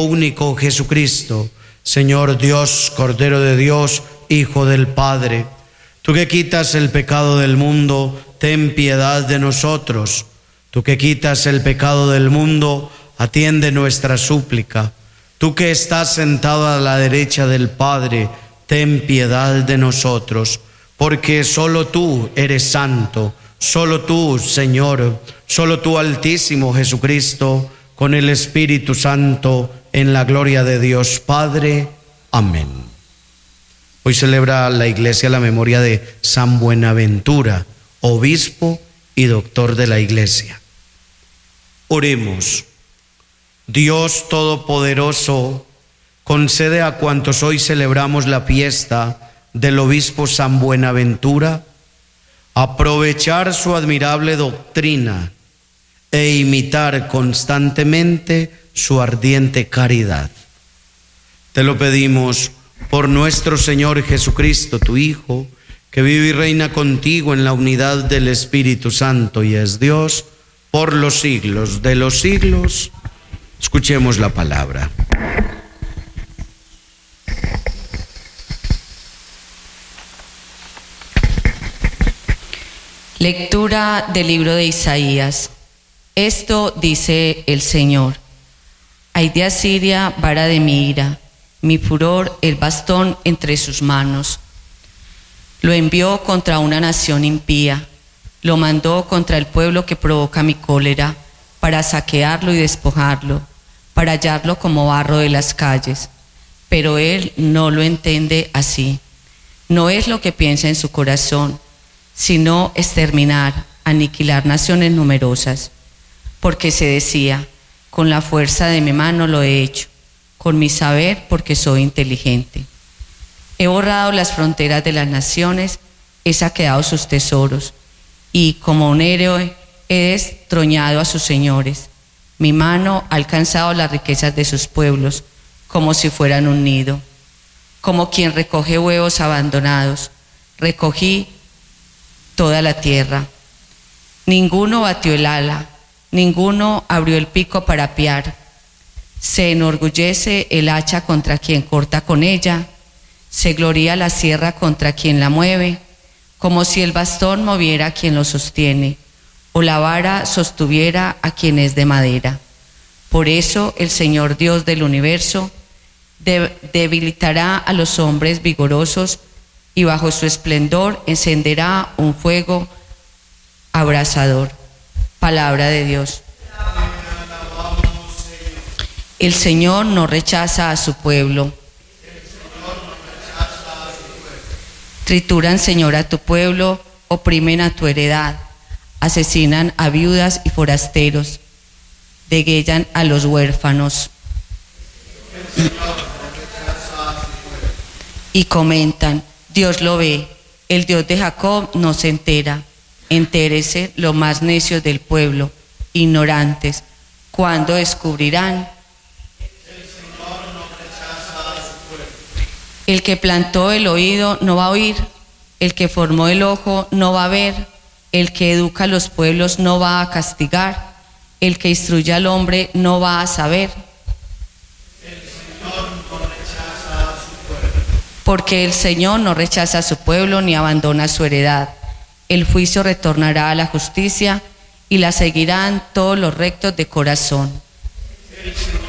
Hijo único Jesucristo, Señor Dios, Cordero de Dios, Hijo del Padre, tú que quitas el pecado del mundo, ten piedad de nosotros. Tú que quitas el pecado del mundo, atiende nuestra súplica. Tú que estás sentado a la derecha del Padre, ten piedad de nosotros, porque solo tú eres santo, solo tú, Señor, solo tú, Altísimo Jesucristo, con el Espíritu Santo, en la gloria de Dios Padre. Amén. Hoy celebra la Iglesia la memoria de San Buenaventura, obispo y doctor de la Iglesia. Oremos. Dios Todopoderoso, concede a cuantos hoy celebramos la fiesta del obispo San Buenaventura aprovechar su admirable doctrina e imitar constantemente su ardiente caridad. Te lo pedimos por nuestro Señor Jesucristo, tu Hijo, que vive y reina contigo en la unidad del Espíritu Santo y es Dios por los siglos de los siglos. Escuchemos la palabra. Lectura del libro de Isaías. Esto dice el Señor: Ay de Asiria, vara de mi ira, mi furor, el bastón entre sus manos. Lo envió contra una nación impía, lo mandó contra el pueblo que provoca mi cólera, para saquearlo y despojarlo, para hallarlo como barro de las calles. Pero él no lo entiende así. No es lo que piensa en su corazón, sino exterminar, aniquilar naciones numerosas. Porque se decía: con la fuerza de mi mano lo he hecho, con mi saber porque soy inteligente. He borrado las fronteras de las naciones, he saqueado sus tesoros, y como un héroe he destroñado a sus señores. Mi mano ha alcanzado las riquezas de sus pueblos, como si fueran un nido. Como quien recoge huevos abandonados, recogí toda la tierra. Ninguno batió el ala, ninguno abrió el pico para apiar. Se enorgullece el hacha contra quien corta con ella, se gloría la sierra contra quien la mueve, como si el bastón moviera a quien lo sostiene, o la vara sostuviera a quien es de madera. Por eso el Señor Dios del universo debilitará a los hombres vigorosos, y bajo su esplendor encenderá un fuego abrasador. Palabra de Dios. El Señor no rechaza a su pueblo. Trituran, Señor, a tu pueblo, oprimen a tu heredad, asesinan a viudas y forasteros, degüellan a los huérfanos. Y comentan: Dios lo ve, el Dios de Jacob no se entera. Entérese los más necios del pueblo, ignorantes, ¿cuándo descubrirán? El Señor no rechaza a su pueblo. El que plantó el oído no va a oír, el que formó el ojo no va a ver, el que educa a los pueblos no va a castigar, el que instruye al hombre no va a saber. El Señor no rechaza a su pueblo. Porque el Señor no rechaza a su pueblo ni abandona su heredad. El juicio retornará a la justicia y la seguirán todos los rectos de corazón. El Señor